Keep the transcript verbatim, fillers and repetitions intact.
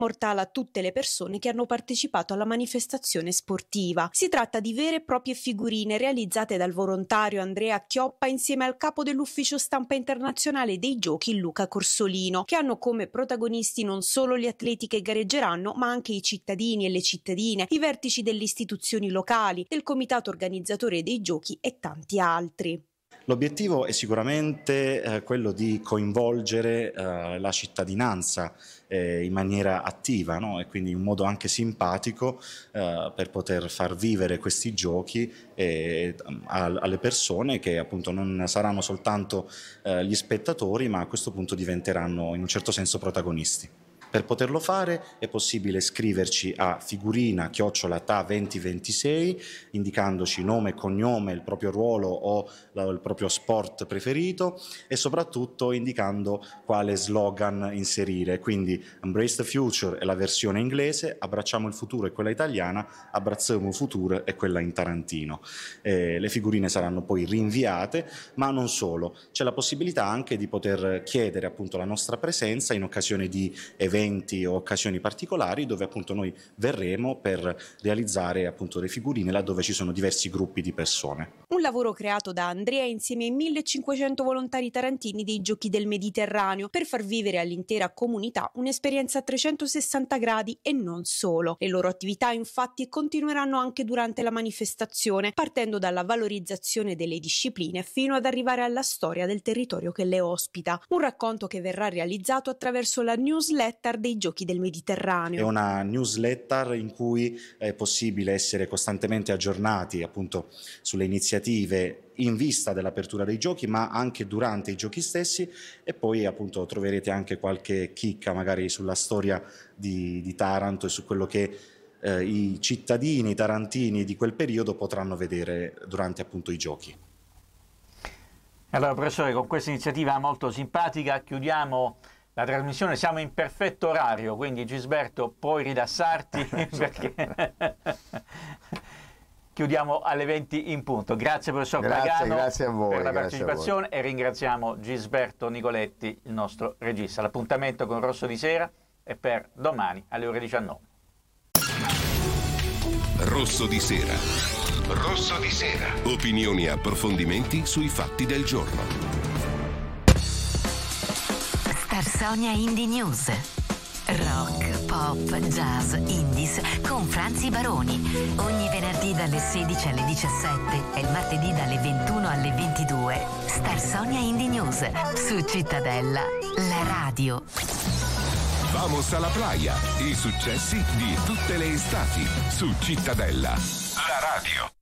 mortale a tutte le persone che hanno partecipato alla manifestazione sportiva. Si tratta di vere e proprie figurine realizzate dal volontario Andrea Chioppa insieme al capo dell'ufficio stampa internazionale dei giochi Luca Corsolino, che hanno come protagonisti non solo gli atleti che gareggeranno, ma anche i cittadini e le cittadine, i vertici delle istituzioni locali, del comitato organizzatore dei giochi e tanti altri. L'obiettivo è sicuramente eh, quello di coinvolgere eh, la cittadinanza eh, in maniera attiva, no? E quindi in un modo anche simpatico eh, per poter far vivere questi giochi eh, alle persone che appunto non saranno soltanto eh, gli spettatori, ma a questo punto diventeranno in un certo senso protagonisti. Per poterlo fare è possibile scriverci a figurina chiocciola ta venti ventisei indicandoci nome e cognome, il proprio ruolo o il proprio sport preferito e soprattutto indicando quale slogan inserire, quindi Embrace the Future è la versione inglese, Abbracciamo il futuro è quella italiana, Abbracciamo il futuro è quella in tarantino. Eh, le figurine saranno poi rinviate, ma non solo, c'è la possibilità anche di poter chiedere appunto la nostra presenza in occasione di eventi o occasioni particolari dove appunto noi verremo per realizzare appunto le figurine laddove ci sono diversi gruppi di persone. Un lavoro creato da Andrea insieme ai millecinquecento volontari tarantini dei Giochi del Mediterraneo per far vivere all'intera comunità un'esperienza a trecentosessanta gradi e non solo. Le loro attività infatti continueranno anche durante la manifestazione, partendo dalla valorizzazione delle discipline fino ad arrivare alla storia del territorio che le ospita. Un racconto che verrà realizzato attraverso la newsletter dei Giochi del Mediterraneo. È una newsletter in cui è possibile essere costantemente aggiornati appunto sulle iniziative in vista dell'apertura dei giochi, ma anche durante i giochi stessi, e poi appunto troverete anche qualche chicca magari sulla storia di, di Taranto e su quello che eh, i cittadini tarantini di quel periodo potranno vedere durante appunto i giochi. Allora professore, con questa iniziativa molto simpatica chiudiamo la trasmissione, siamo in perfetto orario, quindi Gisberto puoi rilassarti perché chiudiamo alle venti in punto. Grazie professor grazie, Pagano grazie a voi, per la partecipazione e ringraziamo Gisberto Nicoletti, il nostro regista. L'appuntamento con Rosso di Sera è per domani alle ore diciannove. Rosso di Sera. Rosso di Sera. Opinioni e approfondimenti sui fatti del giorno. Starsonia Indie News. Rock, pop, jazz, indies con Franzi Baroni. Ogni venerdì dalle sedici alle diciassette e il martedì dalle ventuno alle ventidue. Starsonia Indie News su Cittadella, la radio. Vamos alla playa. I successi di tutte le estati su Cittadella, la radio.